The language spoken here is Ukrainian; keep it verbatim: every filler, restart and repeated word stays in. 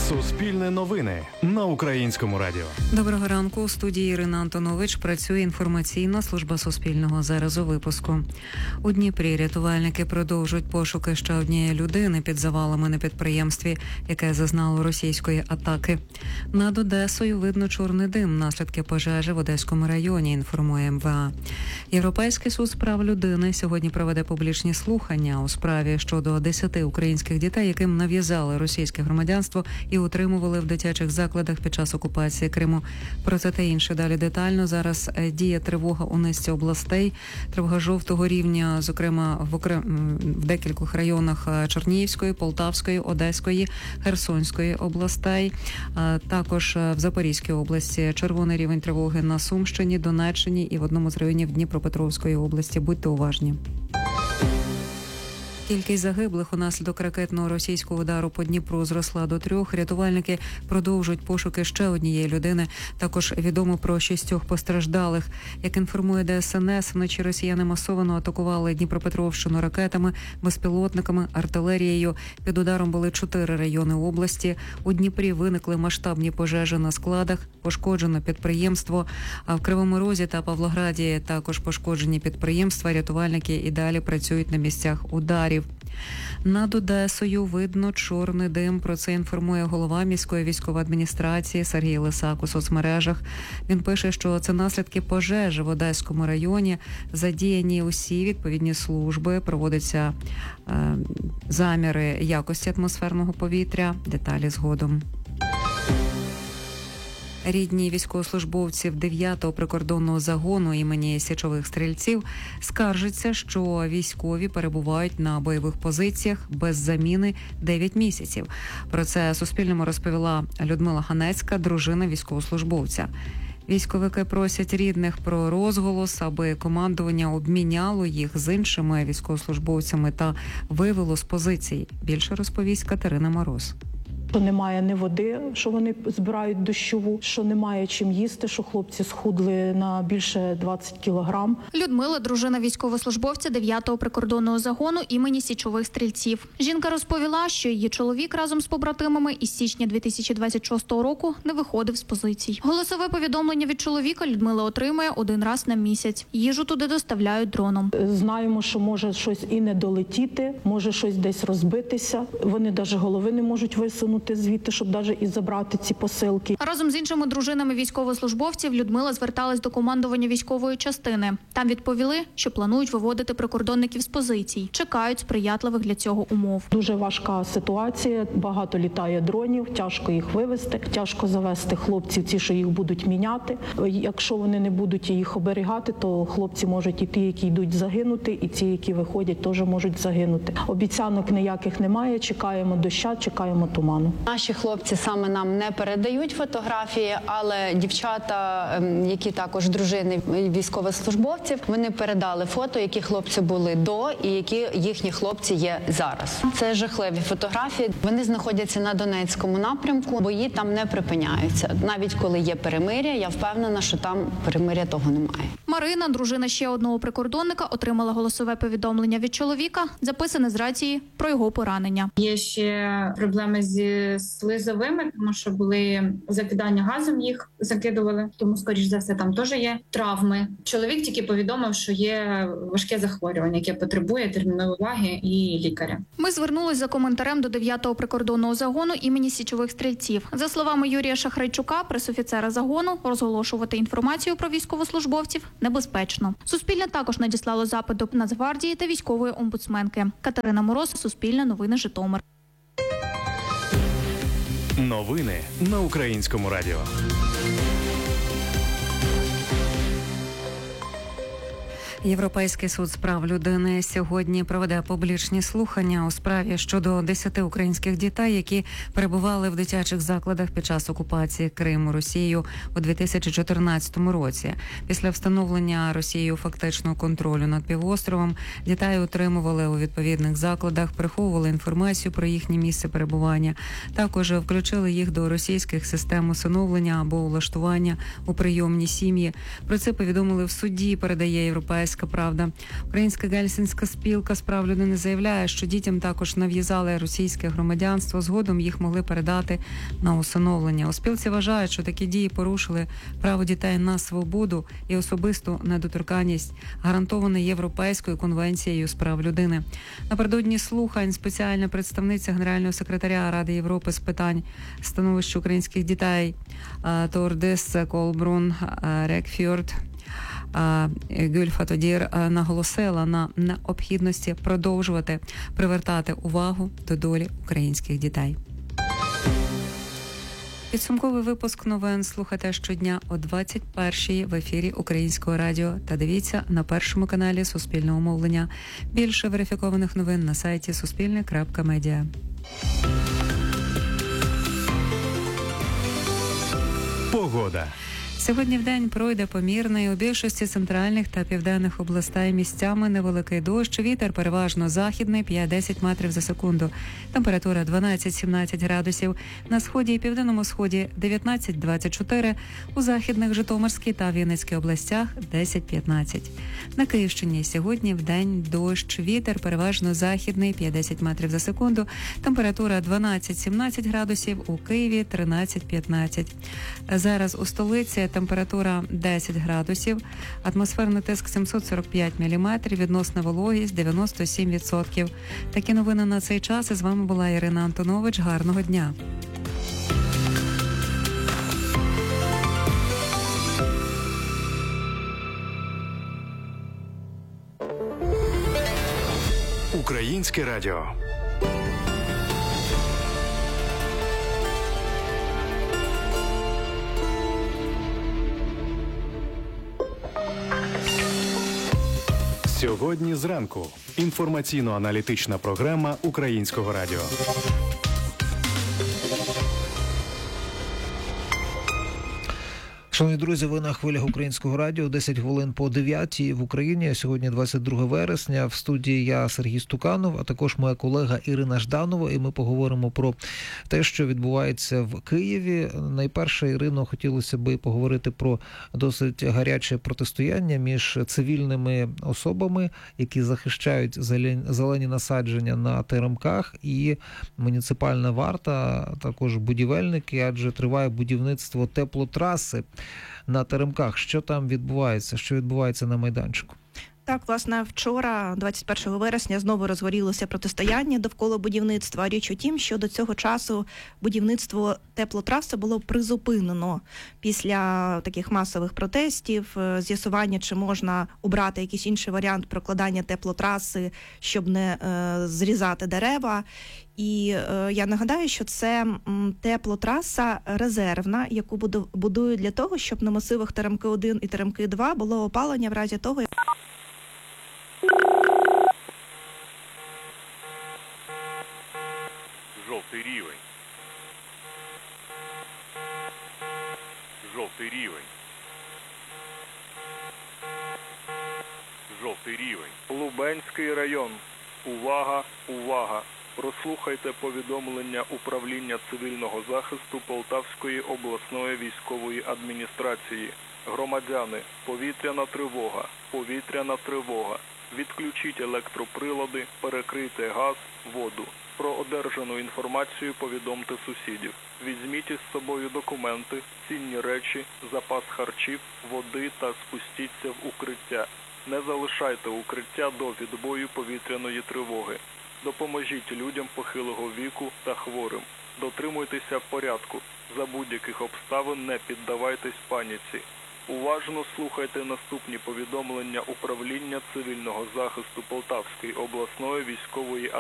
Суспільне новини на Українському радіо. Доброго ранку. У студії Ірина Антонович працює інформаційна служба Суспільного. Зараз у випуску. У Дніпрі рятувальники продовжують пошуки ще однієї людини під завалами на підприємстві, яке зазнало російської атаки. Над Одесою видно чорний дим, наслідки пожежі в Одеському районі, інформує ем ве а. Європейський суд з прав людини сьогодні проведе публічні слухання у справі щодо десяти українських дітей, яким нав'язали російське громадянство і утримували в дитячих закладах під час окупації Криму. Про це та інше далі детально. Зараз діє тривога у низці областей. Тривога жовтого рівня, зокрема в, окрем... в декількох районах Чернігівської, Полтавської, Одеської, Херсонської областей. Також в Запорізькій області червоний рівень тривоги на Сумщині, Донеччині і в одному з районів Дніпропетровської області. Будьте уважні. Кількість загиблих унаслідок ракетного російського удару по Дніпру зросла до трьох. Рятувальники продовжують пошуки ще однієї людини. Також відомо про шістьох постраждалих. Як інформує де ес ен ес, вночі росіяни масово атакували Дніпропетровщину ракетами, безпілотниками, артилерією. Під ударом були чотири райони області. У Дніпрі виникли масштабні пожежі на складах, пошкоджено підприємство. А в Кривому Розі та Павлограді також пошкоджені підприємства. Рятувальники і далі працюють на місцях ударів. Над Одесою видно чорний дим. Про це інформує голова міської військової адміністрації Сергій Лисак у соцмережах. Він пише, що це наслідки пожежі в Одеському районі. Задіяні усі відповідні служби. Проводяться е, заміри якості атмосферного повітря. Деталі згодом. Рідні військовослужбовців дев'ятого прикордонного загону імені Січових стрільців скаржаться, що військові перебувають на бойових позиціях без заміни дев'ять місяців. Про це Суспільному розповіла Людмила Ганецька, дружина військовослужбовця. Військовики просять рідних про розголос, аби командування обміняло їх з іншими військовослужбовцями та вивело з позицій. Більше розповість Катерина Мороз. Що немає ні води, що вони збирають дощову, що немає чим їсти, що хлопці схудли на більше двадцять кілограм. Людмила – дружина військовослужбовця дев'ятого прикордонного загону імені Січових стрільців. Жінка розповіла, що її чоловік разом з побратимами із січня дві тисячі двадцять шостого року не виходив з позицій. Голосове повідомлення від чоловіка Людмила отримує один раз на місяць. Їжу туди доставляють дроном. Знаємо, що може щось і не долетіти, може щось десь розбитися. Вони навіть голови не можуть висунути звідти, щоб навіть і забрати ці посилки. Разом з іншими дружинами військовослужбовців Людмила зверталась до командування військової частини. Там відповіли, що планують виводити прикордонників з позицій. Чекають сприятливих для цього умов. Дуже важка ситуація, багато літає дронів, тяжко їх вивезти, тяжко завести хлопців, ті, що їх будуть міняти. Якщо вони не будуть їх оберігати, то хлопці можуть і ті, які йдуть, загинути, і ті, які виходять, теж можуть загинути. Обіцянок ніяких немає, чекаємо доща, чекаємо туману. Наші хлопці саме нам не передають фотографії, але дівчата, які також дружини військовослужбовців, вони передали фото, які хлопці були до і які їхні хлопці є зараз. Це жахливі фотографії. Вони знаходяться на Донецькому напрямку, бої там не припиняються. Навіть коли є перемир'я, я впевнена, що там перемир'я того немає. Марина, дружина ще одного прикордонника, отримала голосове повідомлення від чоловіка, записане з рації про його поранення. Є ще проблеми зі слизовими, тому що були закидання газом, їх закидували, тому, скоріш за все, там теж є травми. Чоловік тільки повідомив, що є важке захворювання, яке потребує термінової уваги і лікаря. Ми звернулись за коментарем до дев'ятого прикордонного загону імені Січових стрільців. За словами Юрія Шахрайчука, пресофіцера загону, розголошувати інформацію про військовослужбовців небезпечно. Суспільне також надіслало запит до Нацгвардії та військової омбудсменки. Катерина Мороз, Суспільне новини, Житомир. Новини на Українському радіо. Європейський суд з прав людини сьогодні проведе публічні слухання у справі щодо десяти українських дітей, які перебували в дитячих закладах під час окупації Криму Росією у дві тисячі чотирнадцятому році. Після встановлення Росією фактичного контролю над півостровом дітей утримували у відповідних закладах, приховували інформацію про їхнє місце перебування. Також включили їх до російських систем усиновлення або влаштування у прийомні сім'ї. Про це повідомили в суді, передає Європейський Європейська правда. Українська гельсінська спілка з прав людини заявляє, що дітям також нав'язали російське громадянство, згодом їх могли передати на усиновлення. У спілці вважають, що такі дії порушили право дітей на свободу і особисту недоторканність, гарантоване Європейською конвенцією з прав людини. Напередодні слухань спеціальна представниця Генерального секретаря Ради Європи з питань становища українських дітей Тордис Колбрун Рекфьорд Гюльфатодір наголосила на необхідності продовжувати привертати увагу до долі українських дітей. Підсумковий випуск новин слухайте щодня о двадцять першій в ефірі Українського радіо та дивіться на першому каналі Суспільного мовлення. Більше верифікованих новин на сайті суспільне крапка медіа. Погода. Сьогодні вдень пройде помірний у більшості центральних та південних областей місцями невеликий дощ, вітер переважно західний п'ять-десять метрів за секунду. Температура дванадцять-сімнадцять градусів, на сході і південному сході дев'ятнадцять-двадцять чотири, у західних Житомирській та Вінницькій областях десять-п'ятнадцять. На Київщині сьогодні вдень дощ, вітер переважно західний п'ять-десять метрів за секунду, температура дванадцять-сімнадцять градусів, у Києві тринадцять-п'ятнадцять. Зараз у столиці температура десять градусів, атмосферний тиск сімсот сорок п'ять міліметрів, відносна вологість дев'яносто сім відсотків. Такі новини на цей час. І з вами була Ірина Антонович. Гарного дня. Українське радіо. Сьогодні зранку. Інформаційно-аналітична програма Українського радіо. Шановні друзі, ви на хвилях Українського радіо, десять хвилин по дев'ятій в Україні. Сьогодні двадцять друге вересня. В студії я, Сергій Стуканов, а також моя колега Ірина Жданова. І ми поговоримо про те, що відбувається в Києві. Найперше, Ірино, хотілося би поговорити про досить гаряче протистояння між цивільними особами, які захищають зелені насадження на теремках, і муніципальна варта, також будівельники, адже триває будівництво теплотраси на теремках. Що там відбувається? Що відбувається на майданчику? Так, власне, вчора, двадцять першого вересня, знову розгорілося протистояння довкола будівництва. Річ у тім, що до цього часу будівництво теплотраси було призупинено після таких масових протестів, з'ясування, чи можна обрати якийсь інший варіант прокладання теплотраси, щоб не е, зрізати дерева. І е, я нагадаю, що це м, теплотраса резервна, яку будують для того, щоб на масивах Теремки один і Теремки два було опалення в разі того, Жовтий рівень. Жовтий рівень. Жовтий рівень. Лубенський район. Увага, увага. Прослухайте повідомлення Управління цивільного захисту Полтавської обласної військової адміністрації. Громадяни, повітряна тривога, повітряна тривога. Відключіть електроприлади, перекрийте газ, воду. Про одержану інформацію повідомте сусідів. Візьміть із собою документи, цінні речі, запас харчів, води та спустіться в укриття. Не залишайте укриття до відбою повітряної тривоги. Допоможіть людям похилого віку та хворим. Дотримуйтеся порядку. За будь-яких обставин не піддавайтесь паніці. Уважно слухайте наступні повідомлення Управління цивільного захисту Полтавської обласної військової адміністрації.